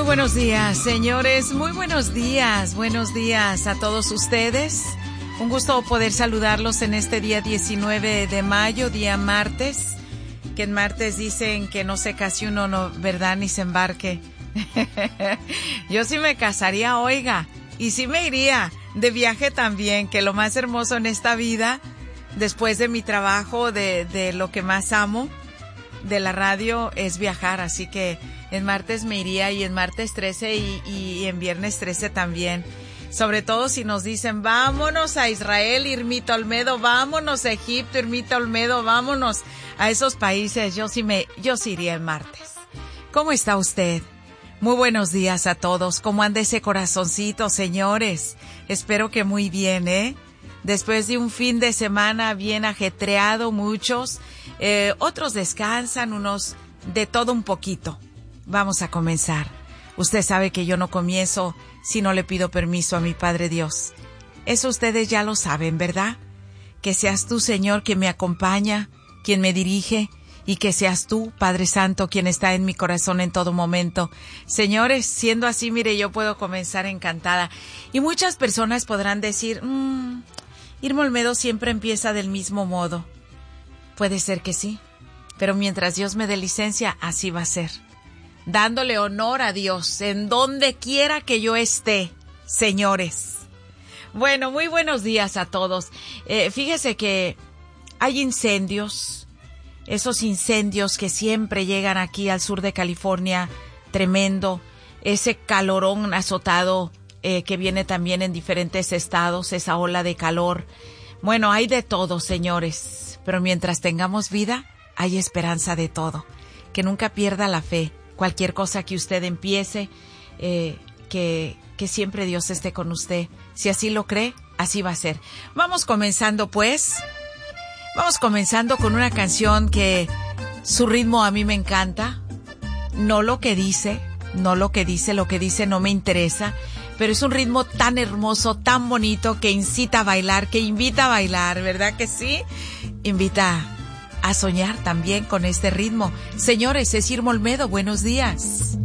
buenos días, señores. Muy buenos días. Buenos días a todos ustedes. Un gusto poder saludarlos en este día 19 de mayo, día martes. Que en martes dicen que no se case uno, no, ¿verdad? Ni se embarque. Yo sí me casaría, oiga. Y sí me iría de viaje también, que lo más hermoso en esta vida, después de mi trabajo, de lo que más amo, de la radio, es viajar. Así que en martes me iría, y en martes 13 y en viernes 13 también. Sobre todo si nos dicen, vámonos a Israel, Irmita Olmedo, vámonos a Egipto, Irmita Olmedo, vámonos a esos países. Yo sí iría en martes. ¿Cómo está usted? Muy buenos días a todos. ¿Cómo anda ese corazoncito, señores? Espero que muy bien, ¿eh? Después de un fin de semana bien ajetreado, muchos, otros descansan, unos de todo un poquito. Vamos a comenzar. Usted sabe que yo no comienzo si no le pido permiso a mi Padre Dios. Eso ustedes ya lo saben, ¿verdad? Que seas tú, Señor, quien me acompaña, quien me dirige, y que seas tú, Padre Santo, quien está en mi corazón en todo momento. Señores, siendo así, mire, yo puedo comenzar encantada. Y muchas personas podrán decir, Irma Olmedo siempre empieza del mismo modo. Puede ser que sí, pero mientras Dios me dé licencia, así va a ser. Dándole honor a Dios en donde quiera que yo esté, señores. Bueno, muy buenos días a todos. Fíjese que hay incendios, esos incendios que siempre llegan aquí al sur de California, tremendo, ese calorón azotado que viene también en diferentes estados, esa ola de calor. Bueno, hay de todo, señores, pero mientras tengamos vida, hay esperanza de todo. Que nunca pierda la fe. Cualquier cosa que usted empiece, que siempre Dios esté con usted. Si así lo cree, así va a ser. Vamos comenzando, pues. Vamos comenzando con una canción que su ritmo a mí me encanta. No lo que dice lo que dice no me interesa. Pero es un ritmo tan hermoso, tan bonito, que incita a bailar, que invita a bailar, ¿verdad que sí? Invita a soñar también con este ritmo. Señores, es Irma Olmedo, buenos días.